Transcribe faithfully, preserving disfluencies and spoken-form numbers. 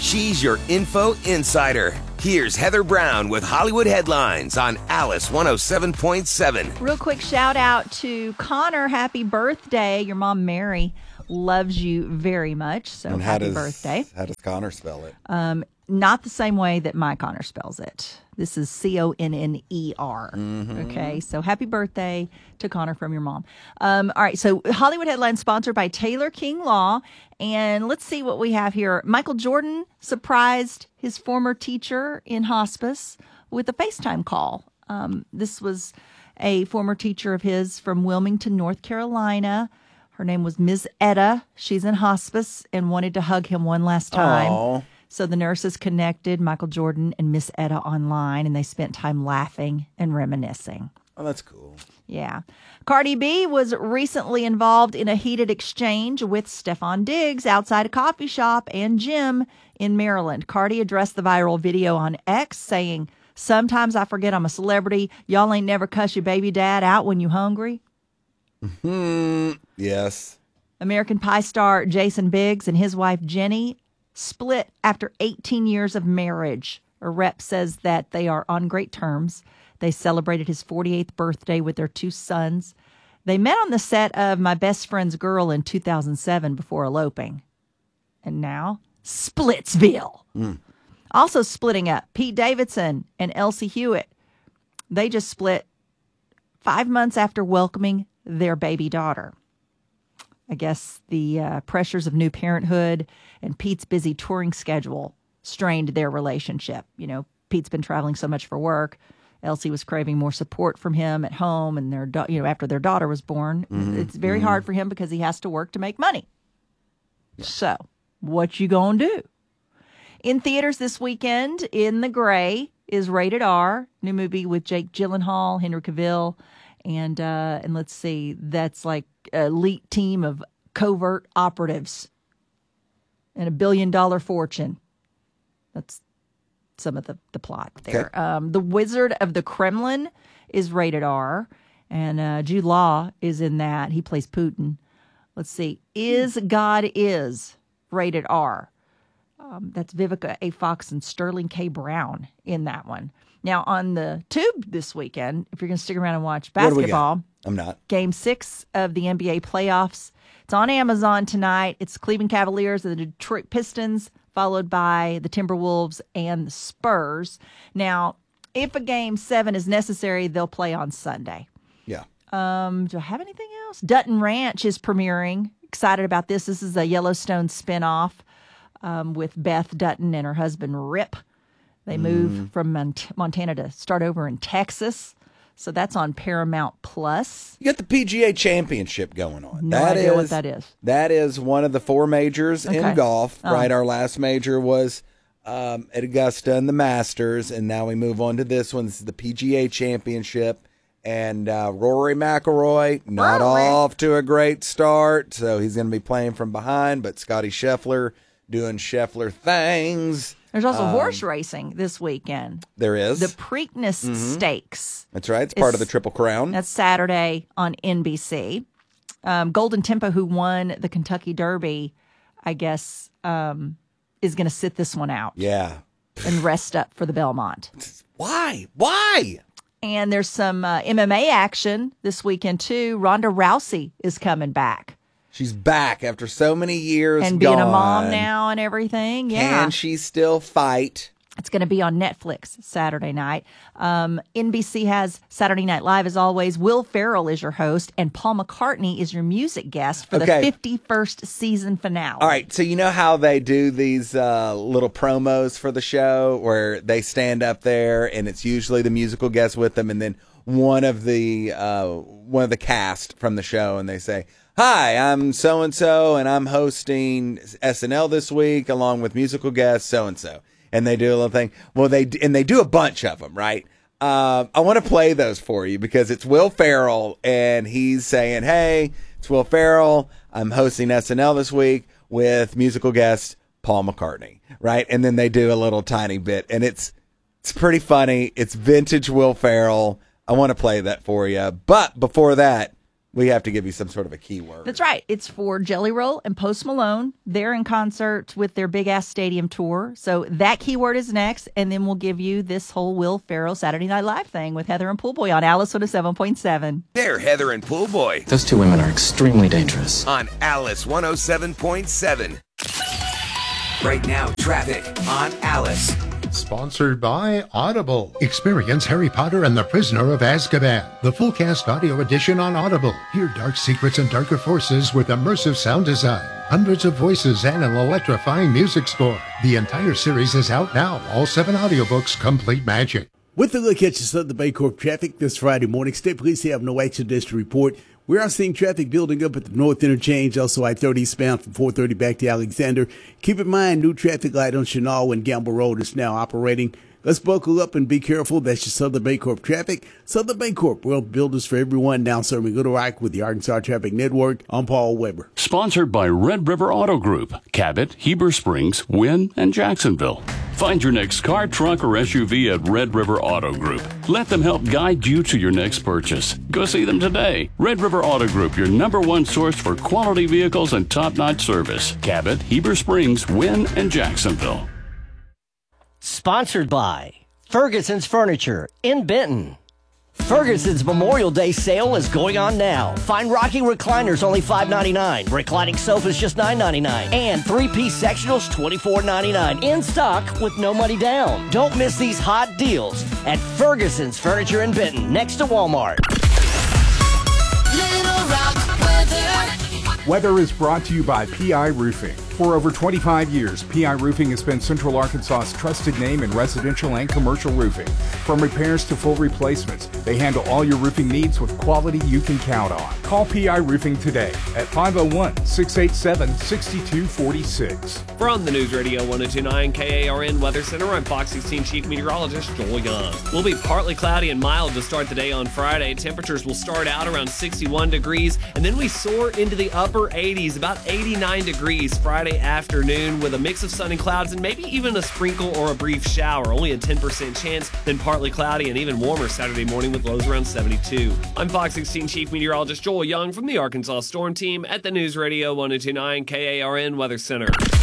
She's your info insider. Here's Heather Brown with Hollywood Headlines on Alice one oh seven point seven. Real quick shout out to Connor. Happy birthday. Your mom, Mary, loves you very much. So and how happy does, birthday. How does Connor spell it? Um, not the same way that my Connor spells it. This is C O N N E R. Mm-hmm. Okay, so happy birthday to Connor from your mom. Um, all right, so Hollywood Headlines sponsored by Taylor King Law. And let's see what we have here. Michael Jordan surprised his former teacher in hospice with a FaceTime call. Um, this was a former teacher of his from Wilmington, North Carolina. Her name was Miz Etta. She's in hospice and wanted to hug him one last time. Aww. So the nurses connected Michael Jordan and Miss Etta online, and they spent time laughing and reminiscing. Oh, that's cool. Yeah. Cardi B was recently involved in a heated exchange with Stefon Diggs outside a coffee shop and gym in Maryland. Cardi addressed the viral video on X saying, "Sometimes I forget I'm a celebrity. Y'all ain't never cuss your baby dad out when you hungry." Hmm. Yes. American Pie star Jason Biggs and his wife Jenny split after eighteen years of marriage. A rep says that they are on great terms. They celebrated his forty-eighth birthday with their two sons. They met on the set of My Best Friend's Girl in two thousand seven before eloping. And now, Splitsville. Mm. Also splitting up, Pete Davidson and Elsie Hewitt. They just split five months after welcoming their baby daughter. I guess the uh, pressures of new parenthood and Pete's busy touring schedule strained their relationship. You know, Pete's been traveling so much for work. Elsie was craving more support from him at home, and their, da- you know, after their daughter was born, mm-hmm. it's very mm-hmm. hard for him because he has to work to make money. Yeah. So, what you gonna do? In theaters this weekend, In the Gray is rated R. New movie with Jake Gyllenhaal, Henry Cavill, and uh, and let's see, that's like an elite team of covert operatives and a billion dollar fortune. That's some of the, the plot there. Okay. Um, the Wizard of the Kremlin is rated R, and uh, Jude Law is in that. He plays Putin. Let's see. Is God Is rated R. Um, that's Vivica A. Fox and Sterling K. Brown in that one. Now, on the tube this weekend, if you're going to stick around and watch basketball, I'm not. Game six of the N B A playoffs. It's on Amazon tonight. It's Cleveland Cavaliers and the Detroit Pistons, followed by the Timberwolves and the Spurs. Now, if a game seven is necessary, they'll play on Sunday. Yeah. Um, do I have anything else? Dutton Ranch is premiering. Excited about this. This is a Yellowstone spinoff um, with Beth Dutton and her husband Rip. They move mm. from Mont- Montana to start over in Texas. So that's on Paramount Plus. You got the P G A Championship going on. No that idea is, what that is. That is one of the four majors okay. in golf, oh. right? Our last major was um, at Augusta and the Masters, and now we move on to this one. This is the P G A Championship. And uh, Rory McIlroy, not Rory. off to a great start, so he's going to be playing from behind, but Scotty Scheffler doing Scheffler things. There's also um, horse racing this weekend. There is. The Preakness mm-hmm. Stakes. That's right. It's, it's part of the Triple Crown. That's Saturday on N B C. Um, Golden Tempo, who won the Kentucky Derby, I guess, um, is going to sit this one out. Yeah. And rest up for the Belmont. Why? Why? And there's some uh, M M A action this weekend, too. Ronda Rousey is coming back. She's back after so many years and being gone. a mom now and everything. Yeah. Can she still fight? It's going to be on Netflix Saturday night. Um, N B C has Saturday Night Live, as always. Will Ferrell is your host, and Paul McCartney is your music guest for okay. the fifty-first season finale. All right, so you know how they do these uh, little promos for the show where they stand up there, and it's usually the musical guest with them, and then one of the uh, one of the cast from the show, and they say, "Hi, I'm so and so, and I'm hosting S N L this week along with musical guest so and so." And they do a little thing. Well, they and they do a bunch of them, right? Uh, I want to play those for you because it's Will Ferrell, and he's saying, "Hey, it's Will Ferrell. I'm hosting S N L this week with musical guest Paul McCartney," right? And then they do a little tiny bit, and it's it's pretty funny. It's vintage Will Ferrell. I want to play that for you, but before that, We have to give you some sort of a keyword. That's right. It's for Jelly Roll and Post Malone. They're in concert with their Big Ass Stadium tour. So that keyword is next, and then we'll give you this whole Will Ferrell Saturday Night Live thing with Heather and Pool Boy on Alice one oh seven point seven. They're Heather and Pool Boy Those two women are extremely dangerous. on Alice one oh seven point seven. Right now, traffic on Alice. Sponsored by Audible. Experience Harry Potter and the Prisoner of Azkaban, the full cast audio edition on Audible. Hear dark secrets and darker forces with immersive sound design, hundreds of voices, and an electrifying music score. The entire series is out now. All seven audiobooks, complete magic. With a look at your Southern Baycorp traffic this Friday morning, State Police have no accidents to report. We are seeing traffic building up at the North Interchange, also I thirty eastbound from four thirty back to Alexander. Keep in mind, new traffic light on Chenal and Gamble Road is now operating. Let's buckle up and be careful. That's your Southern Baycorp traffic. Southern Baycorp, world builders for everyone, now serving Little Rock with the Arkansas Traffic Network. I'm Paul Weber. Sponsored by Red River Auto Group, Cabot, Heber Springs, Wynn, and Jacksonville. Find your next car, truck, or S U V at Red River Auto Group. Let them help guide you to your next purchase. Go see them today. Red River Auto Group, your number one source for quality vehicles and top-notch service. Cabot, Heber Springs, Wynn, and Jacksonville. Sponsored by Ferguson's Furniture in Benton. Ferguson's Memorial Day sale is going on now. Find rocking recliners only five ninety-nine, reclining sofas just nine ninety-nine, and three-piece sectionals twenty-four ninety-nine in stock with no money down. Don't miss these hot deals at Ferguson's Furniture in Benton, next to Walmart. Little Rock weather. Weather is brought to you by P I Roofing. For over twenty-five years, P I Roofing has been Central Arkansas's trusted name in residential and commercial roofing. From repairs to full replacements, they handle all your roofing needs with quality you can count on. Call P I Roofing today at five oh one, six eight seven, six two four six. From the News Radio one oh two point nine K A R N Weather Center, I'm Fox sixteen Chief Meteorologist Joel Young. We'll be partly cloudy and mild to start the day on Friday. Temperatures will start out around sixty-one degrees, and then we soar into the upper eighties, about eighty-nine degrees Friday afternoon, with a mix of sun and clouds and maybe even a sprinkle or a brief shower. Only a ten percent chance, then partly cloudy and even warmer Saturday morning with lows around seventy-two. I'm Fox sixteen Chief Meteorologist Joel Young from the Arkansas Storm Team at the News Radio one oh two point nine K A R N Weather Center.